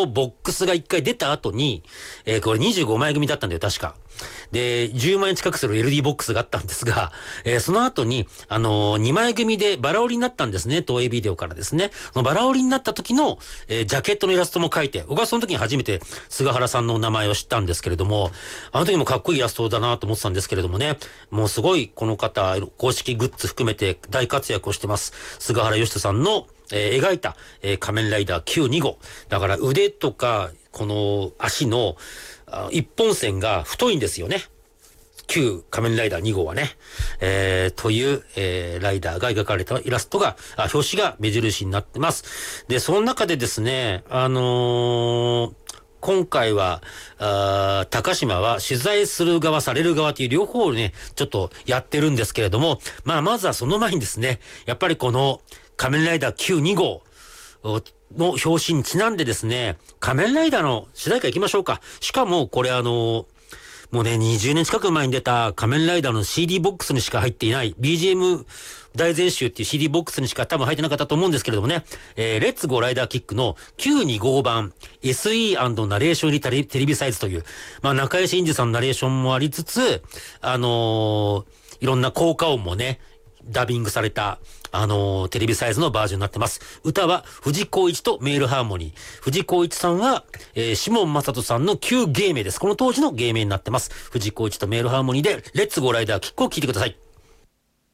のボックスが1回出た後に、これ25枚組だったんだよ、確か。で、10万円近くする LD ボックスがあったんですが、その後に、2枚組でバラ売りになったんですね、東映ビデオからですね。そのバラ売りになった時の、ジャケットのイラストも描いて、僕はその時に初めて菅原さんのお名前を知ったんですけれども、あの時もかっこいいイラストだなと思ってたんですけれどもね、もうすごいこの方、公式グッズ含めて大活躍をしてます。菅原義人さんの、描いた、仮面ライダー9-2号。だから腕とか、この足の一本線が太いんですよね。旧仮面ライダー2号はね。という、ライダーが描かれたイラストが、表紙が目印になってます。で、その中でですね、今回は、高島は取材する側、される側という両方をね、ちょっとやってるんですけれども、まずはその前にですね、やっぱりこの仮面ライダー9-2号の表紙にちなんでですね、仮面ライダーの主題歌行きましょうか。しかも、これもうね、20年近く前に出た仮面ライダーの CD ボックスにしか入っていない BGM 大全集っていう CD ボックスにしか多分入ってなかったと思うんですけれどもね、レッツゴーライダーキックの9-2号版 SE& ナレーション入りテレビサイズという、中井真二さんのナレーションもありつつ、いろんな効果音もね、ダビングされた、テレビサイズのバージョンになってます。歌は藤光一とメールハーモニー。藤光一さんは、シモン正人さんの旧芸名です。この当時の芸名になってます。藤光一とメールハーモニーで、レッツゴーライダーキックを聴いてください。